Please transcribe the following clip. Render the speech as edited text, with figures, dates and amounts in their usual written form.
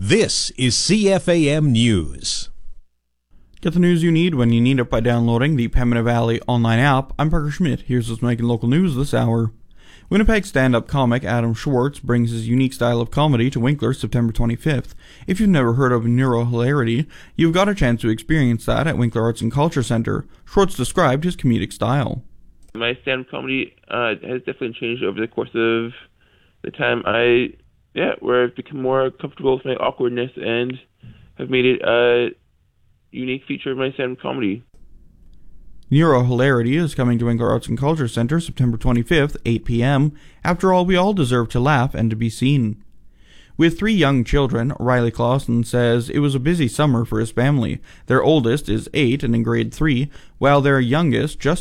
This is CFAM News. Get the news you need when you need it by downloading the Pembina Valley online app. I'm Parker Schmidt. Here's what's making local news this hour. Winnipeg stand-up comic Adam Schwartz brings his unique style of comedy to Winkler September 25th. If you've never heard of neurohilarity, you've got a chance to experience that at Winkler Arts and Culture Center. Schwartz described his comedic style. My stand-up comedy has definitely changed over the course of the time where I've become more comfortable with my awkwardness and have made it a unique feature of my stand-up comedy. Neurohilarity is coming to Winkler Arts and Culture Center September 25th, 8 p.m. After all, we all deserve to laugh and to be seen. With 3 young children, Riley Clausen says it was a busy summer for his family. Their oldest is 8 and in grade 3, while their youngest just